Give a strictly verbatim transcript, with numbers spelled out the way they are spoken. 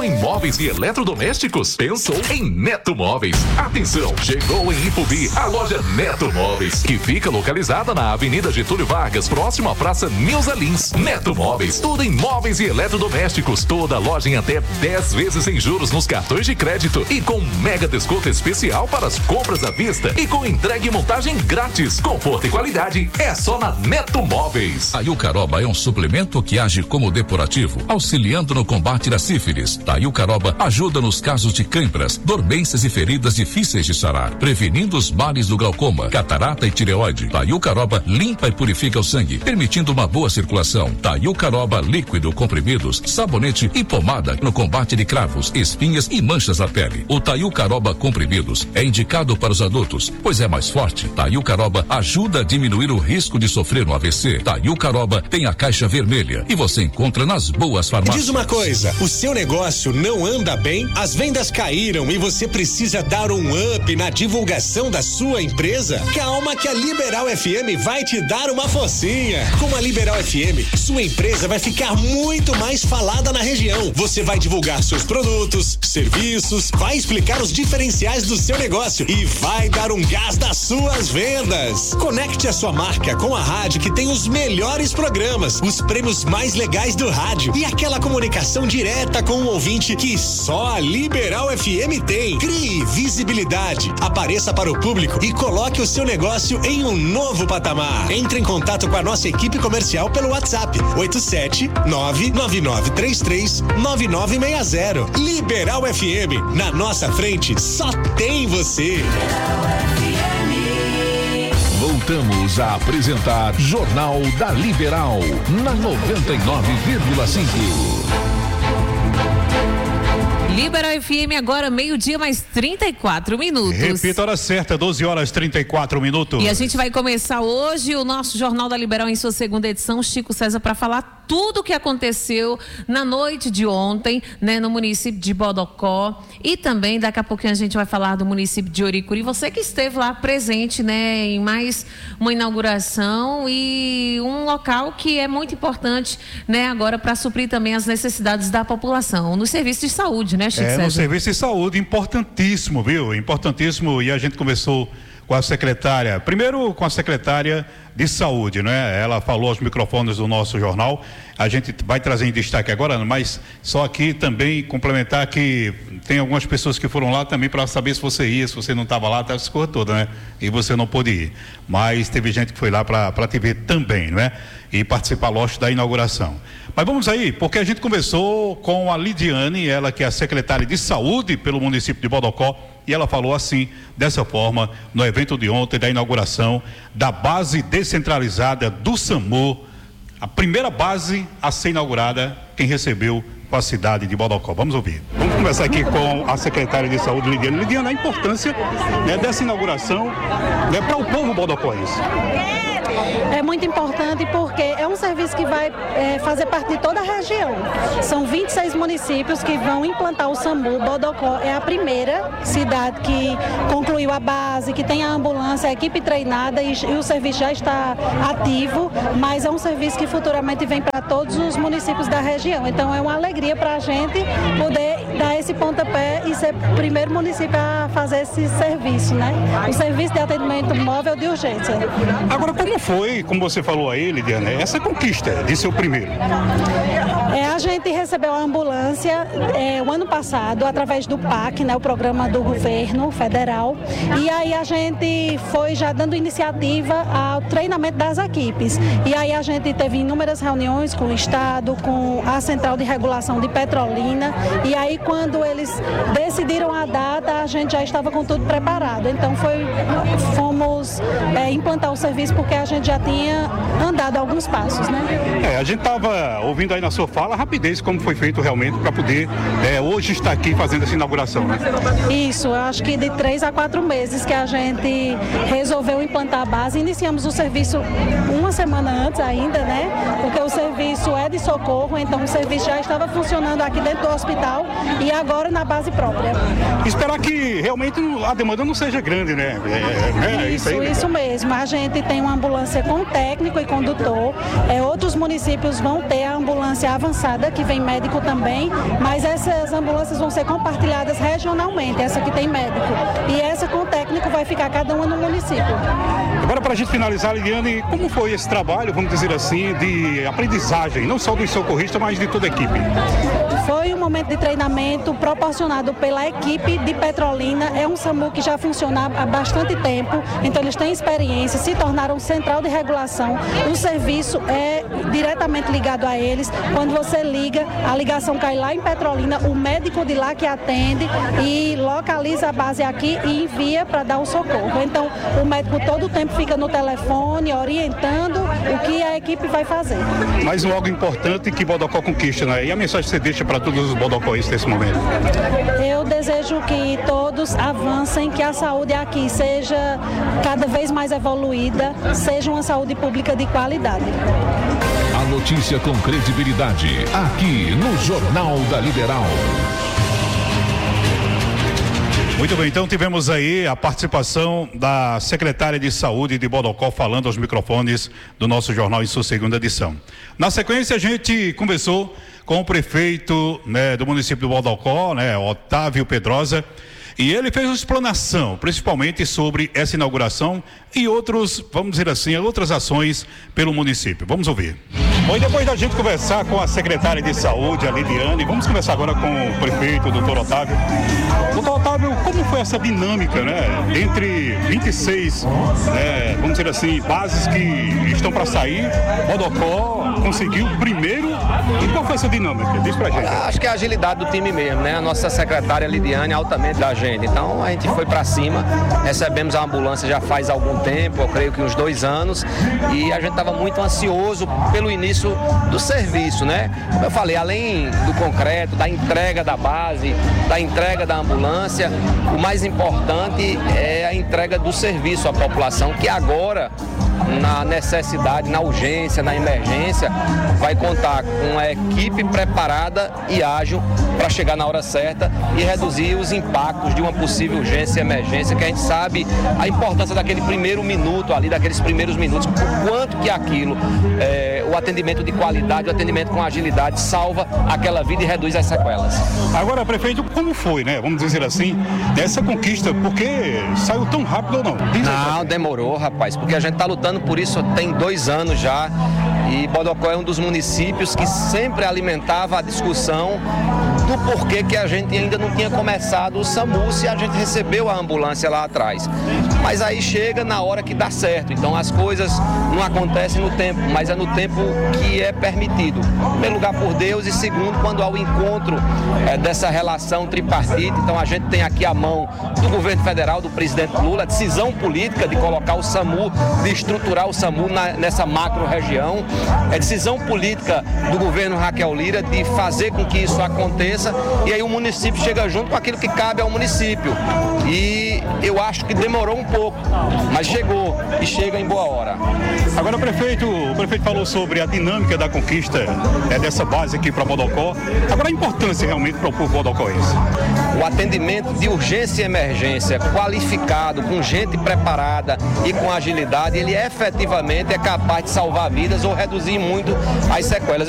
Pensou em móveis e eletrodomésticos? Pensou em Neto Móveis. Atenção, chegou em Ipubi a loja Neto Móveis, que fica localizada na Avenida Getúlio Vargas, próximo à Praça Nilza Lins. Neto Móveis, tudo em móveis e eletrodomésticos. Toda loja em até dez vezes sem juros nos cartões de crédito e com mega desconto especial para as compras à vista e com entrega e montagem grátis. Conforto e qualidade é só na Neto Móveis. A Iucaroba é um suplemento que age como depurativo, auxiliando no combate da sífilis. A Iucaroba ajuda nos casos de câimbras, dormências e feridas difíceis de sarar, prevenindo os males do glaucoma, catarata e tireoide. A Iucaroba limpa e purifica o sangue, permitindo uma boa circulação. A Iucaroba líquido, comprimidos, sabonete e pomada no combate de cravos, espinhas e manchas na pele. O Taiucaroba comprimidos é indicado para os adultos, pois é mais forte. Taiucaroba ajuda a diminuir o risco de sofrer um A V C. Taiucaroba tem a caixa vermelha e você encontra nas boas farmácias. Diz uma coisa, o seu negócio não anda bem? As vendas caíram e você precisa dar um up na divulgação da sua empresa? Calma que a Liberal F M vai te dar uma forcinha. Com a Liberal F M, sua empresa vai ficar muito mais falada na região. Você vai divulgar seus produtos, serviços, vai explicar os diferenciais do seu negócio e vai dar um gás nas suas vendas. Conecte a sua marca com a rádio que tem os melhores programas, os prêmios mais legais do rádio e aquela comunicação direta com o ouvinte que só a Liberal F M tem. Crie visibilidade, apareça para o público e coloque o seu negócio em um novo patamar. Entre em contato com a nossa equipe comercial pelo WhatsApp oito sete nove nove nove três três nove nove seis zero. Liberal F M, na nossa frente só tem você. Voltamos a apresentar Jornal da Liberal na noventa e nove vírgula cinco. Liberal F M agora, meio-dia, mais trinta e quatro minutos. Repita a hora certa, doze horas e trinta e quatro minutos. E a gente vai começar hoje o nosso Jornal da Liberal em sua segunda edição, Chico César, para falar tudo o que aconteceu na noite de ontem, né, no município de Bodocó. E também, daqui a pouquinho, a gente vai falar do município de Oricuri. Você que esteve lá presente, né, em mais uma inauguração e um local que é muito importante, né, agora para suprir também as necessidades da população, no serviço de saúde, né, Chico É, César? no serviço de saúde, importantíssimo, viu? Importantíssimo, e a gente conversou com a secretária, primeiro com a secretária de saúde, né? Ela falou aos microfones do nosso jornal, a gente vai trazer em destaque agora, mas só aqui também complementar que tem algumas pessoas que foram lá também para saber se você ia, se você não estava lá, tá essa coisa toda, né? E você não pôde ir, mas teve gente que foi lá para te ver também, né? E participar, lógico, da inauguração. Mas vamos aí, porque a gente conversou com a Lidiane, ela que é a secretária de saúde pelo município de Bodocó, e ela falou assim, dessa forma, no evento de ontem da inauguração da base descentralizada do SAMU, a primeira base a ser inaugurada, quem recebeu com a cidade de Bodocó. Vamos ouvir. Vamos conversar aqui com a secretária de saúde, Lidiane. Lidiane, a importância, né, dessa inauguração, né, para o povo bodocoense. É muito importante porque é um serviço que vai é, fazer parte de toda a região. São vinte e seis municípios que vão implantar o SAMU. Bodocó é a primeira cidade que concluiu a base, que tem a ambulância, a equipe treinada e, e o serviço já está ativo, mas é um serviço que futuramente vem para todos os municípios da região. Então é uma alegria para a gente poder dar esse pontapé e ser o primeiro município a fazer esse serviço, né? O serviço de atendimento móvel de urgência. Agora, como foi, como você falou aí, Lidiane, essa conquista de ser o primeiro? É, a gente recebeu a ambulância é, o ano passado, através do P A C, né, o programa do governo federal, e aí a gente foi já dando iniciativa ao treinamento das equipes. E aí a gente teve inúmeras reuniões com o Estado, com a Central de Regulação de Petrolina, e aí quando eles decidiram a data, a gente já estava com tudo preparado. Então foi, fomos é, implantar o serviço porque a gente já tinha andado alguns passos, né? É, a gente estava ouvindo aí na sua fala a rapidez como foi feito realmente para poder é, hoje estar aqui fazendo essa inauguração, né? Isso, eu acho que de três a quatro meses que a gente resolveu implantar a base, iniciamos o serviço uma semana antes ainda, né? Porque o serviço é de socorro, então o serviço já estava funcionando aqui dentro do hospital e agora na base própria. Esperar que realmente a demanda não seja grande, né? É, é, isso, isso, aí, isso mesmo. A gente tem uma ambulância com técnico e condutor. É, outros municípios vão ter a ambulância avançada, que vem médico também, mas essas ambulâncias vão ser compartilhadas regionalmente, essa que tem médico. E essa com o técnico vai ficar cada uma no município. Agora, para a gente finalizar, Liliane, como foi esse trabalho, vamos dizer assim, de aprendizagem, não só do socorrista, mas de toda a equipe? Foi um momento de treinamento proporcionado pela equipe de Petrolina. É um SAMU que já funciona há bastante tempo, então eles têm experiência, se tornaram central de regulação. O serviço é diretamente ligado a eles. Quando você liga, a ligação cai lá em Petrolina, o médico de lá que atende e localiza a base aqui e envia para dar o socorro. Então, o médico todo o tempo fica no telefone, orientando o que a equipe vai fazer. Mais um algo importante que Bodocó conquista, né? E a mensagem que você deixa para todos os bodocóis nesse momento? Eu desejo que todos avancem, que a saúde aqui seja cada vez mais evoluída, seja uma saúde pública de qualidade. A notícia com credibilidade, aqui no Jornal da Liberal. Muito bem, então tivemos aí a participação da secretária de Saúde de Bodocó falando aos microfones do nosso jornal em sua segunda edição. Na sequência, a gente conversou com o prefeito, né, do município de Bodocó, né, Otávio Pedrosa, e ele fez uma explanação, principalmente sobre essa inauguração e outros, vamos dizer assim, outras ações pelo município. Vamos ouvir. Bom, e depois da gente conversar com a secretária de Saúde, a Lidiane, vamos conversar agora com o prefeito, o doutor Otávio. Doutor Otávio, como foi essa dinâmica, né, entre vinte e seis, né, vamos dizer assim, bases que estão para sair, Bodocó conseguiu primeiro, e qual foi essa dinâmica? Diz pra gente. Acho que é a agilidade do time mesmo, né? A nossa secretária Lidiane é altamente da gente, então a gente foi para cima, recebemos a ambulância já faz algum tempo, eu creio que uns dois anos, e a gente estava muito ansioso pelo início do serviço, né? Como eu falei, além do concreto, da entrega da base, da entrega da ambulância, o mais importante é a entrega do serviço à população, que agora, na necessidade, na urgência, na emergência, vai contar com a equipe preparada e ágil para chegar na hora certa e reduzir os impactos de uma possível urgência e emergência, que a gente sabe a importância daquele primeiro minuto ali, daqueles primeiros minutos, o quanto que aquilo, é, o atendimento de qualidade, o atendimento com agilidade salva aquela vida e reduz as sequelas. Agora, prefeito, como foi, né? Vamos dizer assim, dessa conquista, porque saiu tão rápido ou não? Diz não, demorou, rapaz, porque a gente está lutando por isso tem dois anos já, e Bodocó é um dos municípios que sempre alimentava a discussão do porquê que a gente ainda não tinha começado o SAMU se a gente recebeu a ambulância lá atrás. Mas aí chega na hora que dá certo, então as coisas não acontecem no tempo, mas é no tempo que é permitido. Em primeiro lugar por Deus e segundo quando há o encontro é, dessa relação tripartite. Então a gente tem aqui a mão do governo federal, do presidente Lula, a decisão política de colocar o SAMU, de estruturar o SAMU na, nessa macro-região, é decisão política do governo Raquel Lira de fazer com que isso aconteça, e aí o município chega junto com aquilo que cabe ao município. E eu acho que demorou um pouco, mas chegou e chega em boa hora. Agora, prefeito, o prefeito falou sobre a dinâmica da conquista é, dessa base aqui para Bodocó. Agora, a importância realmente para o povo bodocoense. O atendimento de urgência e emergência qualificado, com gente preparada e com agilidade, ele efetivamente é capaz de salvar vidas ou reduzir muito as sequelas.